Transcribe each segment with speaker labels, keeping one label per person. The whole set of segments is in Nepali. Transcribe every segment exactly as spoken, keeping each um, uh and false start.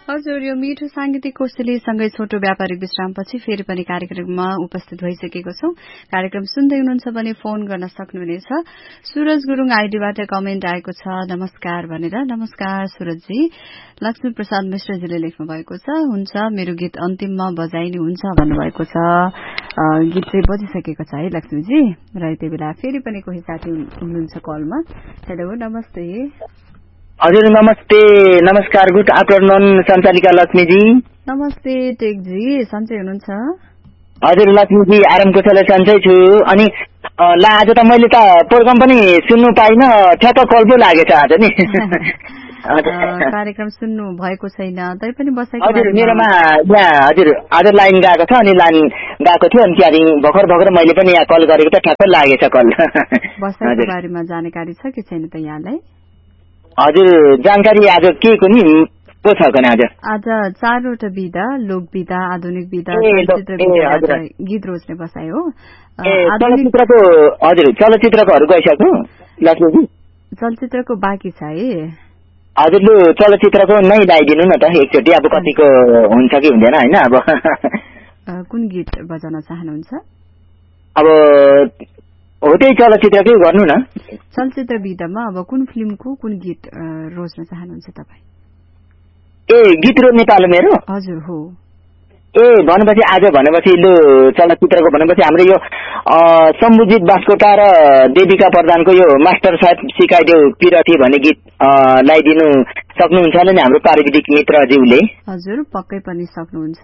Speaker 1: हजुर, यो मिठो सांगीतिक कोसेलीसँगै छोटो व्यापारिक विश्रामपछि फेरि पनि कार्यक्रममा उपस्थित भइसकेको छौं। कार्यक्रम सुन्दै हुनुहुन्छ भने फोन गर्न सक्नुहुनेछ। सूरज गुरुङ आईडीबाट कमेन्ट आएको छ, नमस्कार भनेर। नमस्कार सूरजजी। लक्ष्मी प्रसाद मिश्रजीले लेख्नु भएको छ, हुन्छ मेरो गीत अन्तिममा बजाइने हुन्छ भन्नुभएको छ। गीत चाहिँ बजिसकेको छ है लक्ष्मीजी। र यति बेला फेरि पनि कोही साथी हुनुहुन्छ कलमा। हेलो, नमस्ते।
Speaker 2: हजुर नमस्ते, नमस्कार, गुड आफ्टरनुन सञ्चालिका लक्ष्मीजी।
Speaker 1: नमस्ते टेकजी, सन्चै हुनुहुन्छ?
Speaker 2: हजुर लक्ष्मीजी, आराम कुशल सन्चै छु। अनि ला आज त मैले त प्रोग्राम पनि सुन्नु पाइन, ठ्याक्क कल पो लागेछ आज नि।
Speaker 1: कार्यक्रम सुन्नु भएको छैन, तै पनि बसेको
Speaker 2: हजुर मेरोमा यहाँ हजुर आज लाइन गएको छ, अनि लाइन गएको थियो, अनि त्यहाँदेखि भर्खर भर्खर मैले पनि यहाँ कल गरेको त ठ्याक्क लागेछ कल।
Speaker 1: बसेको बारेमा जानकारी छ कि छैन त यहाँलाई?
Speaker 2: हजुर जानकारी आज के को नि को छ कन आज?
Speaker 1: आज चारवटा विधा, लोक विधा, आधुनिक विधा, चलचित्र विधा, गीत रोज्ने बसाइ हो।
Speaker 2: चलचित्रको हजुर चलचित्रकोहरू गइसक्यो लक्ष्मीजी?
Speaker 1: चलचित्रको बाँकी छ है।
Speaker 2: हजुर लु चलचित्रको नै लगाइदिनु न त एकचोटि, अब कतिको हुन्छ कि हुँदैन होइन। अब
Speaker 1: कुन गीत बजाउन चाहनुहुन्छ?
Speaker 2: अब हो त्यही चलचित्रकै गर्नु न।
Speaker 1: चलचित्र विधामा अब कुन फिल्मको कुन गीत रोज्न चाहनुहुन्छ तपाईँ?
Speaker 2: ए गीत रोज्ने पालो मेरो?
Speaker 1: हजुर हो।
Speaker 2: ए भनेपछि आज भनेपछि लु चलचित्रको भनेपछि हाम्रो यो सम्बुजित बास्कोटा र देविका प्रधानको यो मास्टर साहेब सिकाइदेऊ पिरथी भन्ने गीत लगाइदिनु सक्नुहुन्छ होला नि हाम्रो प्राविधिक मित्रज्यूले?
Speaker 1: हजुर पक्कै पनि सक्नुहुन्छ।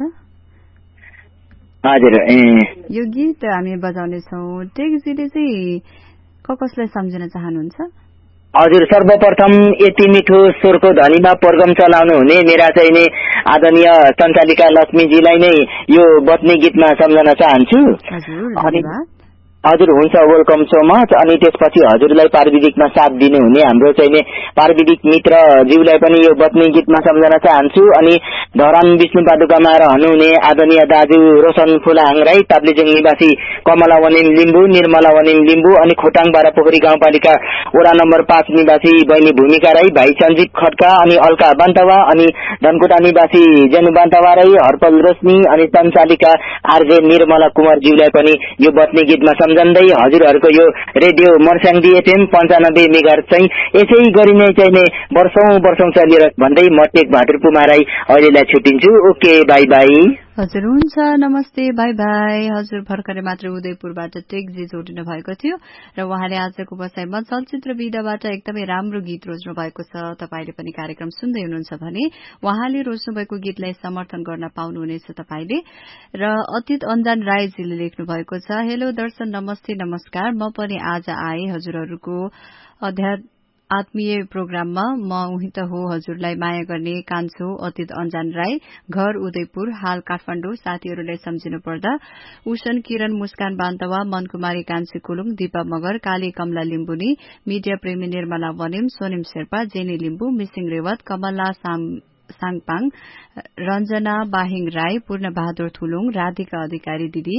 Speaker 2: हजुर ए
Speaker 1: यो गीत हामी बजाउने छौँ। टेकजीले चाहिँ कसलाई सम्झिन चाहनुहुन्छ?
Speaker 2: हजुर सर्वप्रथम यति मिठो स्वरको ध्वनिमा प्रोग्राम चलाउनु हुने मेरा चाहिँ नि आदरणीय सञ्चालिका लक्ष्मीजीलाई नै यो बत्ने गीतमा सम्झन चाहन्छु।
Speaker 1: अनि
Speaker 2: हजुर हुन्छ, वेलकम सो मच। अनि त्यसपछि हजुरलाई प्राविधिकमा साथ दिनु हुने हाम्रो चाहिँ नि प्राविधिक मित्र ज्यूलाई पनि यो बत्ने गीतमा सम्झन चाहन्छु। अनि धरान विष्णु पादुकामा रहनुहुने आदरणीय दाजु रोशन फुलाहाङ राई, ताप्लेजुङ निवासी कमला वनिम लिम्बू, निर्मला वनिम लिम्बू, अनि खोटाङ बारापोखरी गाउँपालिका वडा नम्बर पाँच निवासी बहिनी भूमिका राई, भाइ सञ्जीव खड्का, अनि अल्का बान्तवा, अनि धनकुटा निवासी जनु बान्तवा राई, हरपल रोशनी, अनि सञ्चालिका आरजे निर्मला कुमार ज्यूलाई पनि यो बत्ने गीतमा सम्झँदै हजुरहरूको यो रेडियो मर्स्याङदी एफएम पन्चानब्बे मेगाहर्ज चाहिँ यसै गरी नै चाहिँ नै वर्षौं वर्षौं चलिरह भन्दै म टेक भाटुर पुमाराई अहिलेलाई छुट्टिन्छु। Okay by by.
Speaker 1: हजुर हुन्छ, नमस्ते, बाई बाई। हजुर भर्खरै मात्र उदयपुरबाट टेकजी जोडिनु भएको थियो र उहाँले आजको बसाइमा चलचित्र विधाबाट एकदमै राम्रो गीत रोज्नु भएको छ। तपाईले पनि कार्यक्रम सुन्दै हुनुहुन्छ भने उहाँले रोज्नु भएको गीतलाई समर्थन गर्न पाउनुहुनेछ तपाईले। र अतीत अन्जान राईजीले लेख्नु भएको छ, हेलो दर्शन, नमस्ते नमस्कार, म पनि आज आए हजुरहरूको अध्यात्म आत्मीय प्रोग्राममा। म उही त हो हजुरलाई माया गर्ने कान्छो अतीत अन्जान राई, घर उदयपुर, हाल काठमाडौँ। साथीहरूलाई सम्झिनु पर्दा उषन किरण, मुस्कान बान्तवा, मनकुमारी कान्छी कुलुङ, दीपा मगर, काली कमला लिम्बुनी, मिडिया प्रेमी निर्मला वनिम, सोनिम शेर्पा, जेनी लिम्बू, मिसिङ रेवत, कमला साङपाङ, रञ्जना बाहिङ राई, पूर्ण बहादुर थुलुङ, राधिका अधिकारी दिदी।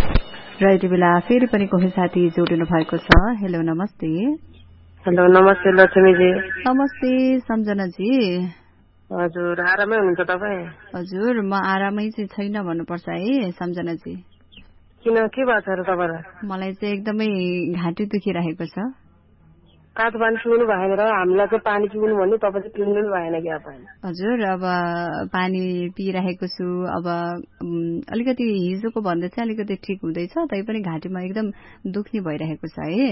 Speaker 1: र यति बेला फेरि पनि कोही साथी जोडिनु भएको छ। हेलो नमस्ते।
Speaker 3: हेलो नमस्ते लक्ष्मीजी।
Speaker 1: नमस्ते सम्झनाजी।
Speaker 3: हजुर आरामै हुनुहुन्छ तपाईँ?
Speaker 1: हजुर म आरामै चाहिँ छैन भन्नुपर्छ है सम्झनाजी।
Speaker 3: किन, के भएको छ र तपाईँलाई?
Speaker 1: मलाई चाहिँ एकदमै घाँटी दुखिरहेको छ।
Speaker 3: तातो पानी पिउनु भएन र हामीलाई चाहिँ पानी पिउनु भन्ने, तपाईँ चाहिँ पिउनु पनि भएन क्या?
Speaker 1: हजुर अब पानी पिइरहेको छु। अब अलिकति हिजोको भन्दा चाहिँ अलिकति ठिक हुँदैछ, तैपनि घाँटीमा एकदम दुख्ने भइरहेको छ है।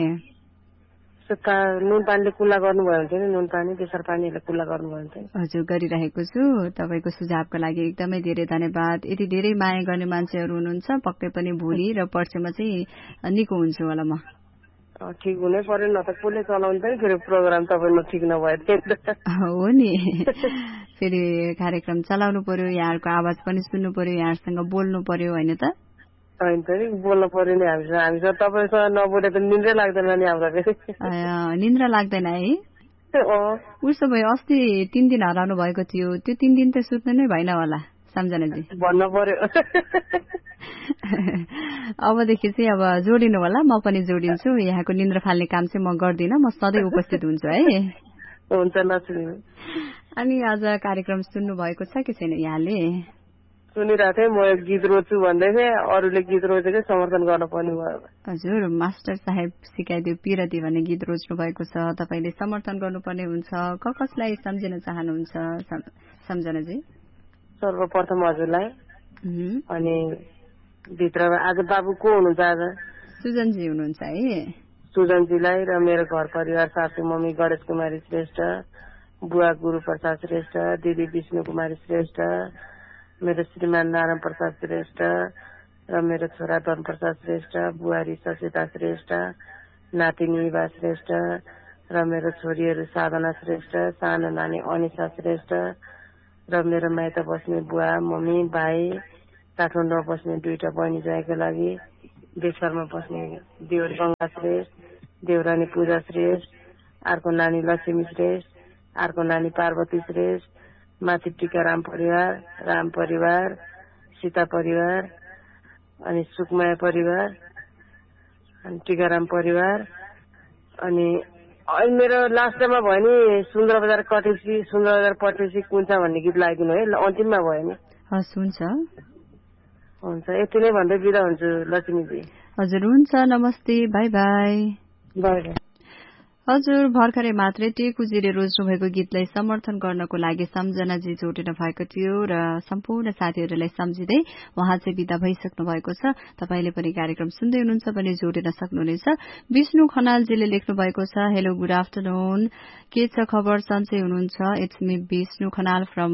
Speaker 3: नुन पानीले कुल्ला गर्नुभयो भने चाहिँ नुन पानी बेसार पानीले कुल्ला गर्नुभयो भने चाहिँ?
Speaker 1: हजुर गरिरहेको छु। तपाईँको सुझावको लागि एकदमै धेरै धन्यवाद। यति धेरै माया गर्ने मान्छेहरू हुनुहुन्छ, पक्कै पनि भोलि र पर्सिमा चाहिँ निको हुन्छु होला म।
Speaker 3: ठिक हुनै पर्यो, न त कसले चलाउनु पनि फेरि प्रोग्राम तपाईँमा ठिक नभए
Speaker 1: हो नि। फेरि कार्यक्रम चलाउनु पर्यो, यहाँहरूको आवाज पनि सुन्नु पर्यो, यहाँहरूसँग बोल्नु पर्यो होइन त?
Speaker 3: होइन त नि, बोल्नु पर्यो नि हामीसँग। हामीसँग तपाईँसँग नबोले त निन्द्रै लाग्दैन नि हामीलाई।
Speaker 1: निन्द्रा लाग्दैन है? उसो भए अस्ति तीन दिन हराउनु भएको थियो, त्यो तीन दिन त सुत्नु नै भएन होला सम्झनाजी?
Speaker 3: भन्नु पर्यो।
Speaker 1: अबदेखि चाहिँ अब जोडिनु होला, म पनि जोडिन्छु। यहाँको निन्द्रा फाल्ने काम चाहिँ म गर्दिनँ, म सधैँ उपस्थित हुन्छु है।
Speaker 3: हुन्छ लक्ष्मी।
Speaker 1: अनि आज कार्यक्रम सुन्नु भएको छ कि छैन यहाँले?
Speaker 3: सुनिरहेको थिएँ, म एक गीत रोज्छु भन्दै थिएँ, अरूले गीत रोजेकै समर्थन गर्न पर्ने भयो।
Speaker 1: हजुर, मास्टर साहेब सिकाइदियो पिरती भन्ने गीत रोज्नु भएको छ, तपाईँले समर्थन गर्नुपर्ने हुन्छ। क कसलाई सम्झिन चाहनुहुन्छ सम्झनाजी?
Speaker 3: सर्वप्रथम हजुरलाई, अनि भित्रमा आज बाबु को हुनुहुन्छ? आज
Speaker 1: सुजनजी हुनुहुन्छ है।
Speaker 3: सुजनजीलाई र मेरो घर परिवार, सासू मम्मी गणेश कुमारी श्रेष्ठ, बुवा गुरु प्रसाद श्रेष्ठ, दिदी विष्णु कुमारी श्रेष्ठ, मेरो श्रीमान नारायण प्रसाद श्रेष्ठ र मेरो छोरा धन प्रसाद श्रेष्ठ, बुहारी सचेता श्रेष्ठ, नातिनी इवा श्रेष्ठ र मेरो छोरीहरू साधना श्रेष्ठ, सानो नानी अनिसा श्रेष्ठ र मेरो माइत बस्ने बुवा मम्मी भाइ, काठमाडौँमा बस्ने दुईटा बहिनी जाएको लागि, बेसरमा बस्ने देवर गंगा श्रेष्ठ, देवरानी पूजा श्रेष्ठ, अर्को नानी लक्ष्मी श्रेष्ठ, अर्को नानी पार्वती श्रेष्ठ, माथि टीकाराम परिवार, राम परिवार, सीता परिवार, अनि सुकमाया परिवार, अनि टीकाराम परिवार, अनि अहिले मेरो लास्टमा भयो नि सुन्दर बजार कटेसी, सुन्दर बजार पटेसी कुन्छ भन्ने गीत लगाइदिनु है, अन्तिममा भयो नि।
Speaker 1: हस्, हुन्छ
Speaker 3: हुन्छ, यति नै भन्दै बिदा हुन्छु लक्ष्मीजी।
Speaker 1: हजुर, हुन्छ, नमस्ते, बाई बाई।
Speaker 3: By by.
Speaker 1: हजुर, भर्खरै मात्रै टेकुजीले रोज्नु भएको गीतलाई समर्थन गर्नको लागि सम्झनाजी जोडिनु भएको थियो र सम्पूर्ण साथीहरूलाई सम्झिँदै उहाँ चाहिँ बिदा भइसक्नु भएको छ। तपाईले पनि कार्यक्रम सुन्दै हुनुहुन्छ भने जोडिन सक्नुहुनेछ। विष्णु खनालजीले लेख्नु भएको छ, हेलो गुड आफ्टरनुन, के छ खबर, सन्चै हुनुहुन्छ? It's me Vishnu Khanal from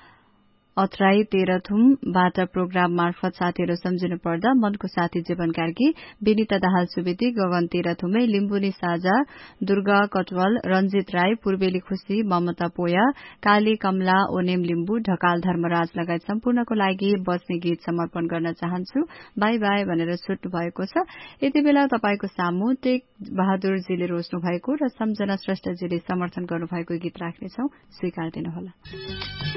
Speaker 1: अथराई तेह्रथुमबाट programme मार्फत साथीहरू सम्झिनु पर्दा मनको साथी जीवन कार्की, विनिता दाहाल सुवेदी, गगन तेह्रथुमै, लिम्बुनी साझा, दुर्गा कटवाल, रञ्जित राई, पूर्वेली खुशी, ममता पोया, काली कमला, ओनेम लिम्बु, ढकाल धर्मराज लगायत सम्पूर्णको लागि बस्ने गीत समर्पण गर्न चाहन्छु, बाई बाई भनेर छुट्नु भएको छ। यति बेला तपाईँको सामु टेक बहादुरजीले रोज्नु भएको र सम्झना श्रेष्ठजीले समर्थन गर्नुभएको गीत राख्नेछौ, स्वीकार दिनुहोला।